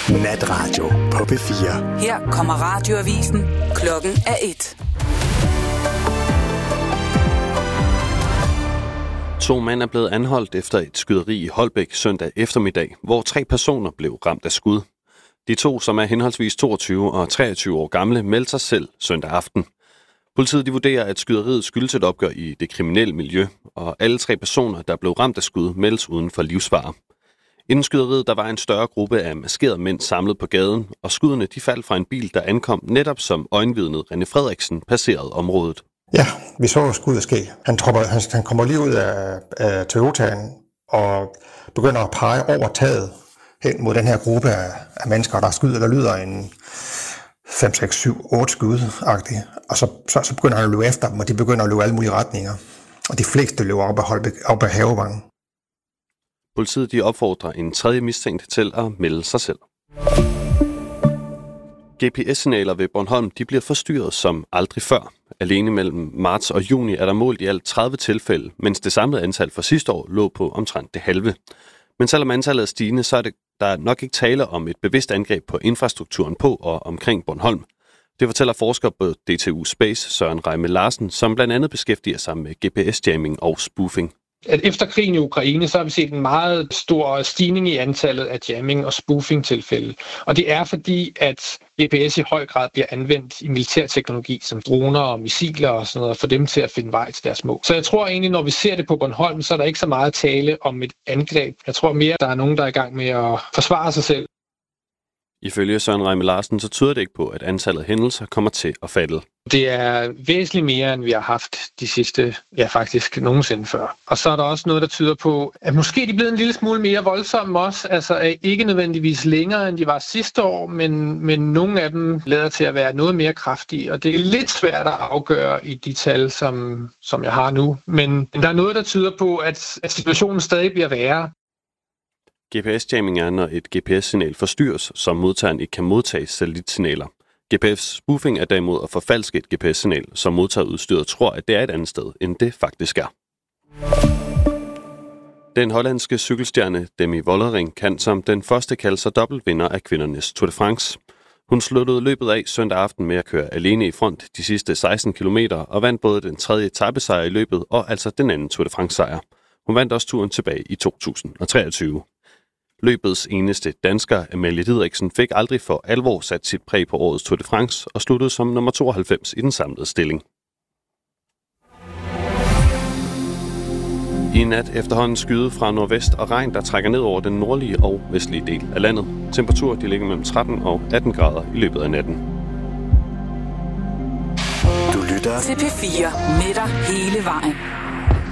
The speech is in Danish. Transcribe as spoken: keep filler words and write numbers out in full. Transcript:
Natradio på P fire. Her kommer radioavisen. Klokken er et. To mænd er blevet anholdt efter et skyderi i Holbæk søndag eftermiddag, hvor tre personer blev ramt af skud. De to, som er henholdsvis toogtyve og treogtyve år gamle, meldte sig selv søndag aften. Politiet de vurderer, at skyderiet skyldes et opgør i det kriminelle miljø, og alle tre personer, der blev ramt af skud, meldes uden for livsfare. Inden skyderiet, der var en større gruppe af maskerede mænd samlet på gaden, og skuddene de faldt fra en bil, der ankom netop som øjenvidnet René Frederiksen passerede området. Ja, vi så skuddet ske. Han, tropper, han, han kommer lige ud af, af Toyotaen og begynder at pege over taget hen mod den her gruppe af, af mennesker, der skyder, der lyder en fem, seks, syv, otte skud-agtigt. Og så, så, så begynder han at løbe efter dem, og de begynder at løbe alle mulige retninger. Og de fleste løber op ad, Holbæk, op ad Havevangen. Politiet de opfordrer en tredje mistænkt til at melde sig selv. G P S-signaler ved Bornholm de bliver forstyrret som aldrig før. Alene mellem marts og juni er der målt i alt tredive tilfælde, mens det samlede antal for sidste år lå på omtrent det halve. Men selvom antallet er stigende, så er det, der nok ikke tale om et bevidst angreb på infrastrukturen på og omkring Bornholm. Det fortæller forsker på D T U Space Søren Reime Larsen, som blandt andet beskæftiger sig med G P S-jamming og spoofing. At efter krigen i Ukraine, så har vi set en meget stor stigning i antallet af jamming- og spoofing-tilfælde. Og det er fordi, at G P S i høj grad bliver anvendt i militærteknologi, som droner og missiler og sådan noget, for dem til at finde vej til deres mål. Så jeg tror egentlig, når vi ser det på Bornholm, så er der ikke så meget tale om et angreb. Jeg tror mere, at der er nogen, der er i gang med at forsvare sig selv. Ifølge Søren Reime Larsen, så tyder det ikke på, at antallet af hændelser kommer til at falde. Det er væsentligt mere, end vi har haft de sidste, ja faktisk nogensinde før. Og så er der også noget, der tyder på, at måske de er blevet en lille smule mere voldsomme også. Altså ikke nødvendigvis længere, end de var sidste år, men, men nogle af dem lader til at være noget mere kraftige. Og det er lidt svært at afgøre i de tal, som, som jeg har nu. Men der er noget, der tyder på, at, at situationen stadig bliver værre. G P S-jamming er, når et G P S-signal forstyrres, som modtageren ikke kan modtage satellitsignaler. G P S-spoofing er derimod at forfalske et G P S-signal, som modtagerudstyret tror, at det er et andet sted, end det faktisk er. Den hollandske cykelstjerne Demi Vollering kan som den første kalde sig dobbeltvinder af kvindernes Tour de France. Hun sluttede løbet af søndag aften med at køre alene i front de sidste seksten kilometer og vandt både den tredje etapesejr i løbet og altså den anden Tour de France-sejr. Hun vandt også turen tilbage i to tusind og treogtyve. Løbets eneste dansker, Amalie Didriksen, fik aldrig for alvor sat sit præg på årets Tour de France og sluttede som nummer tooghalvfems i den samlede stilling. I nat efterhånden skyde fra nordvest og regn, der trækker ned over den nordlige og vestlige del af landet. Temperaturer de ligger mellem tretten og atten grader i løbet af natten. Du lytter til P fire med dig hele vejen.